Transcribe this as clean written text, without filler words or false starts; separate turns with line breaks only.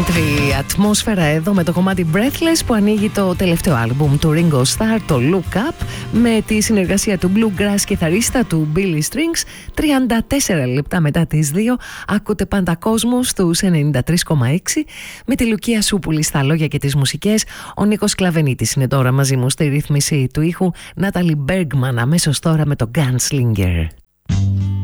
Ιδιαίτερη ατμόσφαιρα εδώ με το κομμάτι Breathless που ανοίγει το τελευταίο άλμπουμ του Ringo Starr, το Look Up, με τη συνεργασία του bluegrass κιθαρίστα του Billy Strings. 34 λεπτά μετά τις 2 ακούτε πάντα κόσμο στους 93,6 με τη Λουκία Σούπουλη στα λόγια και τις μουσικές. Ο Νίκος Κλαβενίτης είναι τώρα μαζί μου στη ρύθμιση του ήχου. Νάταλι Μπέργκμαν αμέσως τώρα με το Gunslinger.